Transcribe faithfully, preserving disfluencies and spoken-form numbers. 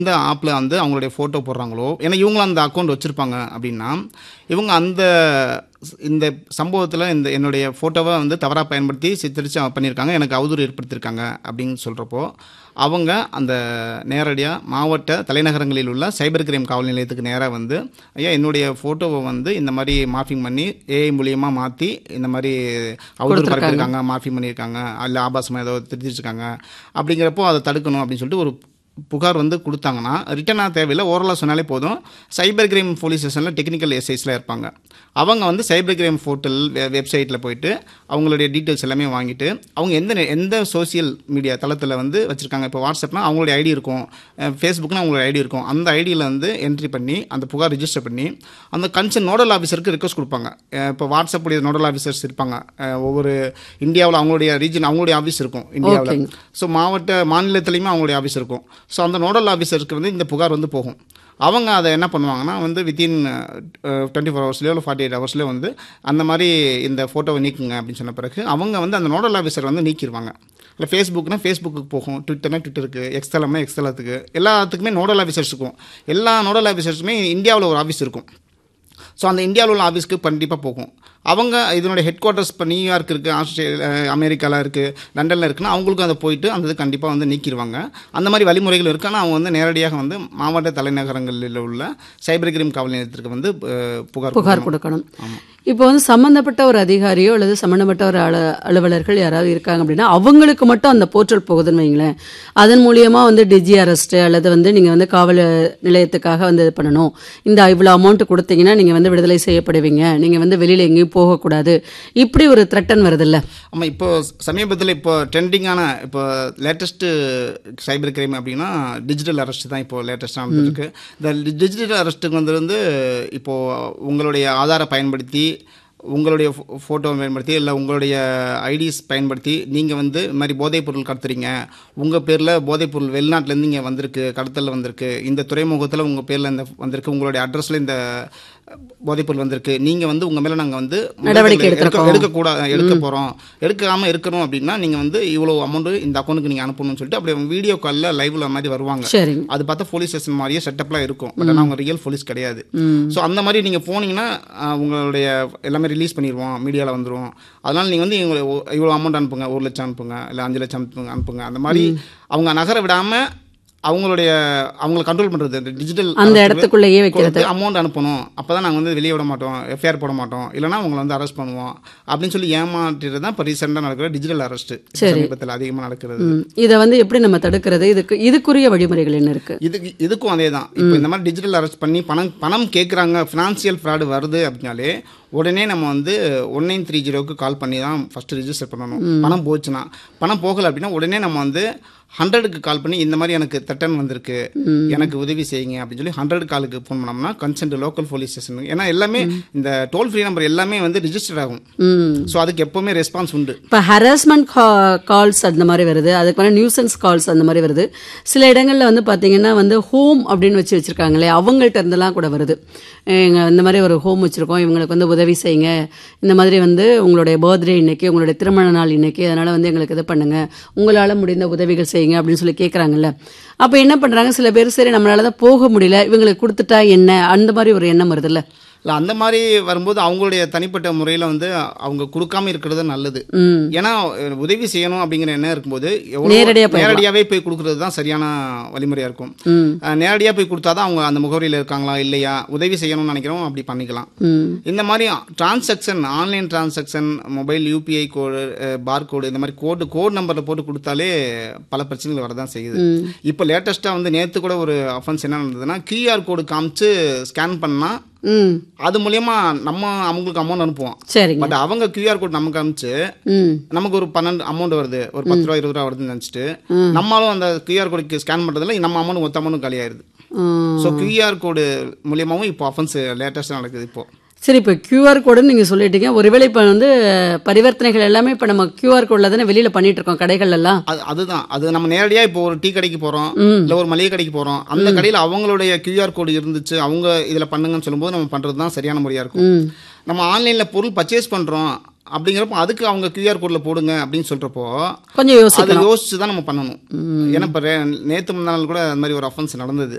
இந்த ஆப்பில் வந்து அவங்களுடைய ஃபோட்டோ போடுறாங்களோ, ஏன்னா இவங்களும் அந்த அக்கௌண்ட் வச்சுருப்பாங்க அப்படின்னா, இவங்க அந்த இந்த சம்பவத்தில் இந்த என்னுடைய ஃபோட்டோவை வந்து தவறாக பயன்படுத்தி சித்தரித்து பண்ணியிருக்காங்க, எனக்கு அவதூறு ஏற்படுத்தியிருக்காங்க அப்படின்னு சொல்கிறப்போ, அவங்க அந்த நேரடியாக மாவட்ட தலைநகரங்களில் உள்ள சைபர் கிரைம் காவல் நிலையத்துக்கு நேராக வந்து, ஐயா என்னுடைய ஃபோட்டோவை வந்து இந்த மாதிரி மார்ஃபிங் பண்ணி ஏஐ மூலியமாக மாற்றி இந்த மாதிரி அவதூறு பரப்பியிருக்காங்க, மார்ஃபிங் பண்ணியிருக்காங்க, இல்லை ஆபாசமாக ஏதோ திருத்திச்சிருக்காங்க அப்படிங்கிறப்போ அதை தடுக்கணும் அப்படின்னு சொல்லிட்டு ஒரு புகார் வந்து கொடுத்தாங்கன்னா ரிட்டனாக தேவையில்லை, ஓரலாக சொன்னாலே போதும். சைபர் கிரைம் போலீஸ் ஸ்டேஷனில் டெக்னிக்கல் எஸ்ஐஸில் இருப்பாங்க. அவங்க வந்து சைபர் கிரைம் போர்ட்டல் வெப்சைட்டில் போயிட்டு அவங்களுடைய டீட்டெயில்ஸ் எல்லாமே வாங்கிட்டு அவங்க எந்த எந்த சோசியல் மீடியா தளத்தில் வந்து வச்சுருக்காங்க. இப்போ வாட்ஸ்அப்னா அவங்களுடைய ஐடி இருக்கும், ஃபேஸ்புக்னா அவங்களுடைய ஐடி இருக்கும். அந்த ஐடியில் வந்து என்ட்ரி பண்ணி அந்த புகார் ரிஜிஸ்டர் பண்ணி அந்த கன்சர்ன் நோடல் ஆஃபீஸருக்கு ரிக்வஸ்ட் கொடுப்பாங்க. இப்போ வாட்ஸ்அப்புடைய நோடல் ஆஃபீஸர்ஸ் இருப்பாங்க, ஒவ்வொரு இந்தியாவில் அவங்களுடைய ரீஜன் அவங்களுடைய ஆஃபீஸ் இருக்கும் இந்தியாவில். ஸோ மாவட்ட மாநிலத்திலையுமே அவங்களுடைய ஆஃபீஸ் இருக்கும். ஸோ அந்த நோடல் ஆஃபீஸருக்கு வந்து இந்த புகார் வந்து போகும். அவங்க அதை என்ன பண்ணுவாங்கன்னா வந்து வித்தின் டுவெண்ட்டி ஃபோர் ஹவர்ஸ்லேயோ இல்லை ஃபார்ட்டி எயிட் ஹவர்ஸ்லேயோ வந்து அந்த மாதிரி இந்த ஃபோட்டோவை நீக்குங்க அப்படின்னு சொன்ன பிறகு அவங்க வந்து அந்த நோடல் ஆஃபீஸர் வந்து நீக்கிடுவாங்க. இல்லை ஃபேஸ்புக்னா ஃபேஸ்புக்கு போகும், ட்விட்டர்னா ட்விட்டருக்கு, எக்ஸ்தலம்னா எக்ஸ்தலத்துக்கு, எல்லாத்துக்குமே நோடல் ஆஃபீஸர்ஸ் இருக்கும். எல்லா நோடல் ஆஃபீஸர்ஸுமே இந்தியாவில் ஒரு ஆஃபீஸ் இருக்கும். ஸோ அந்த இந்தியாவில் உள்ள ஆஃபீஸ்க்கு கண்டிப்பாக போகும். அவங்க இதனுடைய ஹெட் குவார்ட்டர்ஸ் இப்போ நியூயார்க் இருக்குது, ஆஸ்திரேலியா அமெரிக்காவில் இருக்குது, லண்டனில் இருக்குன்னா அவங்களுக்கும் அதை போயிட்டு அந்த இது கண்டிப்பாக வந்து நீக்கிடுவாங்க. அந்த மாதிரி வழிமுறைகள் இருக்குது. ஆனால் அவங்க வந்து நேரடியாக வந்து மாவட்ட தலைநகரங்களில் உள்ள சைபர் கிரைம் காவல் நிலையத்திற்கு வந்து புகார் புகார் கொடுக்கணும். இப்போ வந்து சம்மந்தப்பட்ட ஒரு அதிகாரியோ அல்லது சம்மந்தப்பட்ட ஒரு அல அலுவலர்கள் யாராவது இருக்காங்க அப்படின்னா அவங்களுக்கு மட்டும் அந்த போர்ட்டல் போகுதுன்னு வைங்களேன். அதன் மூலியமாக வந்து டிஜி அரெஸ்ட்டு அல்லது வந்து நீங்கள் வந்து காவல் நிலையத்துக்காக வந்து இது பண்ணணும், இந்த இவ்வளோ அமௌண்ட் கொடுத்தீங்கன்னா நீங்கள் வந்து விடுதலை செய்யப்படுவீங்க, நீங்கள் வந்து வெளியில் எங்கேயும் போகக்கூடாது, இப்படி ஒரு த்ரெட்டன் வருதில்ல. ஆமாம், இப்போ சமீபத்தில் இப்போ ட்ரெண்டிங்கான இப்போ லேட்டஸ்ட்டு சைபர் கிரைம் அப்படின்னா டிஜிட்டல் அரெஸ்ட் தான் இப்போ லேட்டஸ்ட்டாக வந்துருக்கு. இந்த டிஜிட்டல் அரெஸ்ட்டுக்கு வந்து வந்து இப்போது உங்களுடைய ஆதாரை பயன்படுத்தி உங்களுடைய ஃபோட்டோவை பயன்படுத்தி இல்லை உங்களுடைய ஐடிஸ் பயன்படுத்தி நீங்கள் வந்து இது மாதிரி போதைப்பொருள் கடத்துறீங்க, உங்கள் பேரில் போதைப்பொருள் வெளிநாட்டிலேருந்து இங்கே வந்திருக்கு, கடத்தல் வந்திருக்கு, இந்த துறைமுகத்தில் உங்கள் பேரில் இந்த வந்திருக்கு, உங்களுடைய அட்ரஸில் இந்த போதைப்பொருள் வந்திருக்கு, நீங்கள் வந்து உங்கள் மேலே நாங்கள் வந்து நடவடிக்கை எடுக்கக்கூடாது எடுக்க போகிறோம், எடுக்காமல் இருக்கணும் அப்படின்னா நீங்கள் வந்து இவ்வளோ அமௌண்ட்டு இந்த அக்கௌண்ட்டுக்கு நீங்கள் அனுப்பணும்னு சொல்லிட்டு அப்படி வீடியோ காலில் லைவ்ல மாதிரி வருவாங்க. அது பார்த்தா போலீஸ் ஸ்டேஷன் மாதிரியே செட்டப்லாம் இருக்கும், பட் ஆனால் அவங்க ரியல் போலீஸ் கிடையாது. ஸோ அந்த மாதிரி நீங்கள் போனீங்கன்னா உங்களுடைய எல்லாமே ரிலீஸ் பண்ணிடுவோம், மீடியாவில் வந்துடும். அதனால் நீங்கள் வந்து இவங்களை இவ்வளோ அமௌண்ட் அனுப்புங்க, ஒரு லட்சம் அனுப்புங்க, இல்லை அஞ்சு லட்சம் அனுப்புங்க அனுப்புங்க அந்த மாதிரி அவங்க நகர விடாமல் அவங்களுடைய அவங்களை கண்ட்ரோல் பண்ணுறது டிஜிட்டல் அந்த இடத்துக்குள்ளேயே வைக்கிறது. அமௌண்ட் அனுப்பணும், அப்போ தான் நாங்கள் வந்து வெளியே விட மாட்டோம், எஃப்ஐஆர் போட மாட்டோம், இல்லைனா அவங்களை வந்து அரெஸ்ட் பண்ணுவோம் அப்படின்னு சொல்லி ஏமாற்றிட்டு தான் இப்போ ரீசெண்டாக நடக்கிற டிஜிட்டல் அரெஸ்ட் சமீபத்தில் அதிகமாக நடக்கிறது. இதை வந்து எப்படி நம்ம தடுக்கிறது, இதுக்கு இதுக்குரிய வழிமுறைகள் என்ன இருக்குது? இதுக்கு இதுக்கும் அதே தான். இப்போ இந்த மாதிரி டிஜிட்டல் அரெஸ்ட் பண்ணி பணம் பணம் கேட்குறாங்க, ஃபினான்சியல் ஃப்ராடு வருது அப்படின்னாலே உடனே நம்ம வந்து ஒன் நைன் த்ரீ ஜீரோக்கு கால் பண்ணி தான் ஃபஸ்ட்டு ரிஜிஸ்டர் பண்ணணும். பணம் போச்சுன்னா, பணம் போகலை அப்படின்னா உடனே நம்ம வந்து ஹண்ட்ரடுக்கு கால் பண்ணி இந்த மாதிரி எனக்கு தட்டன் வந்திருக்கு, எனக்கு உதவி செய்யுங்க அப்படின்னு சொல்லி ஹண்ட்ரட் காலுக்கு ஃபோன் பண்ணோம்னா கன்சென்ட் லோக்கல் போலீஸ் ஸ்டேஷன், ஏன்னா எல்லாமே இந்த டோல் ஃப்ரீ நம்பர் எல்லாமே வந்து ரிஜிஸ்டர் ஆகும். ஸோ அதுக்கு எப்போவுமே ரெஸ்பான்ஸ் உண்டு. இப்போ ஹராஸ்மெண்ட் கால்ஸ் அந்த மாதிரி வருது, அதுக்கு வந்து நியூசன்ஸ் கால்ஸ் அந்த மாதிரி வருது. சில இடங்களில் வந்து பார்த்தீங்கன்னா வந்து ஹோம் அப்படின்னு வச்சு வச்சுருக்காங்களே அவங்கள்ட்ட இருந்தெல்லாம் கூட வருது, எங்கள் இந்த மாதிரி ஒரு ஹோம் வச்சுருக்கோம், இவங்களுக்கு வந்து உதவி செய்யுங்க, இந்த மாதிரி வந்து உங்களுடைய பர்த்டே இன்னைக்கு, உங்களுடைய திருமண நாள் இன்னைக்கு, அதனால் வந்து எங்களுக்கு இது பண்ணுங்கள், உங்களால் முடிந்த உதவிகள் செய்யுங்க அப்படின்னு சொல்லி கேட்குறாங்கல்ல. அப்போ என்ன பண்ணுறாங்க சில பேர், சரி நம்மளால தான் போக முடியல, இவங்களுக்கு கொடுத்துட்டா என்ன, அந்த மாதிரி ஒரு எண்ணம் வருதுல்ல. இல்லை அந்த மாதிரி வரும்போது அவங்களுடைய தனிப்பட்ட முறையில் வந்து அவங்க கொடுக்காம இருக்கிறது நல்லது. ஏன்னா உதவி செய்யணும் அப்படிங்கிற எண்ணம் இருக்கும்போது நேரடியாகவே போய் கொடுக்கறது தான் சரியான வழிமுறையாக இருக்கும். நேரடியாக போய் கொடுத்தா தான் அவங்க அந்த முகவரியில் இருக்காங்களா இல்லையா, உதவி செய்யணும்னு நினைக்கிறோம் அப்படி பண்ணிக்கலாம். இந்த மாதிரி transaction, online transaction, mobile UPI கோடு, பார் கோடு, இந்த மாதிரி கோடு கோட் நம்பரில் போட்டு கொடுத்தாலே பல பிரச்சனைகள் வரதான் செய்யுது. இப்போ லேட்டஸ்ட்டாக வந்து நேற்று கூட ஒரு அஃபென்ஸ் என்ன நடந்ததுன்னா, கியூஆர் கோடு காமிச்சு ஸ்கேன் பண்ணால் அது மூலியமா நம்ம அவங்களுக்கு அமௌண்ட் அனுப்புவோம். பட் அவங்க கியூஆர் கோட் நமக்கு அனுப்பிச்சு நமக்கு ஒரு பன்னெண்டு அமௌண்ட் வருது, ஒரு பத்து ரூபா இருபது ரூபா வருதுன்னு நினைச்சிட்டு நம்மளும் அந்த கியூஆர் கோடுக்கு ஸ்கேன் பண்றதுல நம்ம அமௌண்ட் மொத்த அமௌண்ட் காலியாயிருது. ஸோ கியூஆர் கோடு மூலியமாவும் இப்போ அஃபென்ஸ் லேட்டஸ்ட் நடக்குது. இப்போ சரி, இப்போ கியூஆர் கோடுன்னு நீங்கள் சொல்லிட்டீங்க, ஒருவேளை இப்போ வந்து பரிவர்த்தனைகள் எல்லாமே இப்போ நம்ம கியூஆர் கோடில் தானே வெளியில் பண்ணிட்டு இருக்கோம் கடைகள் எல்லாம். அது அதுதான் அது நம்ம நேரடியாக இப்போ ஒரு டீ கடைக்கு போகிறோம், இல்லை ஒரு மளிகை கடைக்கு போகிறோம், அந்த கடையில் அவங்களுடைய கியூஆர் கோடு இருந்துச்சு, அவங்க இதில் பண்ணுங்கன்னு சொல்லும்போது நம்ம பண்ணுறது தான் சரியான முறையாக இருக்கும். நம்ம ஆன்லைனில் பொருள் பர்ச்சேஸ் பண்ணுறோம், அப்படிங்கிறப்போ அதுக்கு அவங்க கியூஆர் கோடில் போடுங்க அப்படின்னு சொல்கிறப்போ கொஞ்சம் அதை யோசிக்கணும். யோசிச்சு தான் நம்ம பண்ணணும். ஏன்னா இப்போ நேற்று முன்னாள் கூட அந்த மாதிரி ஒரு அஃபென்ஸ் நடந்தது.